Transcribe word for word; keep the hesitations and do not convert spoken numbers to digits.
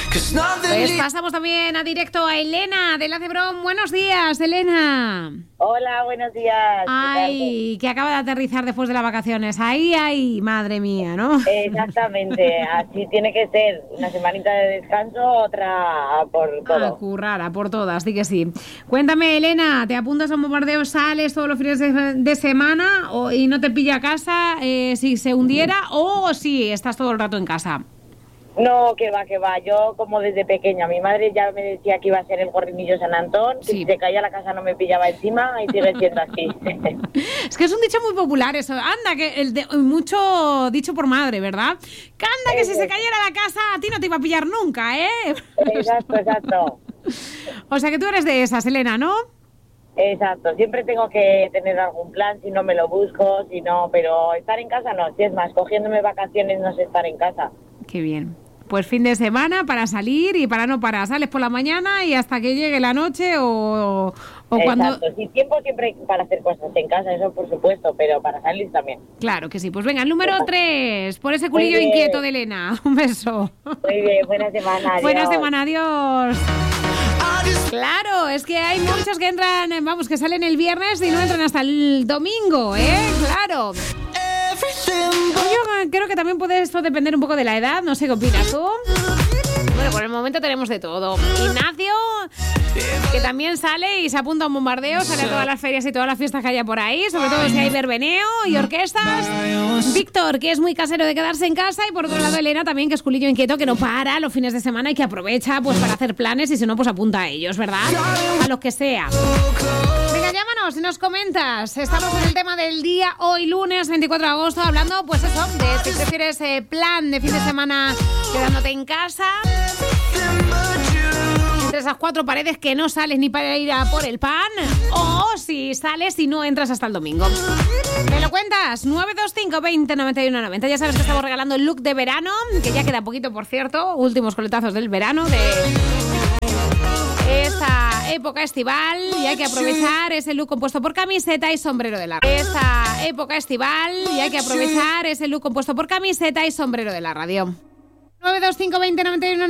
Pues pasamos también a directo a Elena de La Cebrón. Buenos días, Elena. Hola, buenos días. Ay, que acaba de aterrizar después de las vacaciones. Ahí, ahí, madre mía, ¿no? Exactamente, así tiene que ser. Una semanita de descanso, otra por todo. A currar, a por todas, sí que sí. Cuéntame, Elena, ¿te apuntas a un bombardeo, sales todos los fines de, de semana o, y no te pilla a casa eh, si se hundiera o si estás todo el rato en casa? No, que va, que va. Yo, como desde pequeña, mi madre ya me decía que iba a ser el gorrinillo San Antón, que sí. si se caía la casa no me pillaba encima y sigue siendo así. Es que es un dicho muy popular eso. Anda, que el de, mucho dicho por madre, ¿verdad? Que anda, que si se cayera la casa a ti no te iba a pillar nunca, ¿eh? Exacto, exacto. O sea que tú eres de esas, Elena, ¿no? Exacto, siempre tengo que tener algún plan, si no me lo busco, si no, pero estar en casa no, si es más, cogiéndome vacaciones no sé estar en casa. Qué bien. Pues fin de semana para salir y para no parar. Sales por la mañana y hasta que llegue la noche o, o cuando... Exacto, sí, tiempo siempre para hacer cosas en casa, eso por supuesto, pero para salir también. Claro que sí. Pues venga, el número tres, por ese culillo inquieto de Elena. Un beso. Muy bien, buena semana, adiós. Buena semana, adiós. Claro, es que hay muchos que entran, vamos, que salen el viernes y no entran hasta el domingo, ¿eh? Claro. Yo creo que también puede esto depender un poco de la edad, no sé qué opinas tú. Bueno, por el momento tenemos de todo. Ignacio, que también sale y se apunta a un bombardeo, sale a todas las ferias y todas las fiestas que haya por ahí, sobre todo si hay verbeneo y orquestas. Víctor, que es muy casero de quedarse en casa, y por otro lado Elena también, que es culillo inquieto, que no para los fines de semana y que aprovecha pues para hacer planes y si no pues apunta a ellos, ¿verdad? A los que sea. Venga, llámanos y nos comentas. Estamos en el tema del día, hoy lunes veinticuatro de agosto, hablando pues eso, de si prefieres eh, plan de fin de semana quedándote en casa, entre esas cuatro paredes que no sales ni para ir a por el pan, o si sales y no entras hasta el domingo. ¿Me lo cuentas? nueve dos cinco veinte noventa y uno noventa. Ya sabes que estamos regalando el look de verano, que ya queda poquito, por cierto. Últimos coletazos del verano, de esta época estival, y hay que aprovechar ese look compuesto por camiseta y sombrero de la radio. Esta época estival, y hay que aprovechar ese look compuesto por camiseta y sombrero de la radio. nueve dos cinco veinte noventa y uno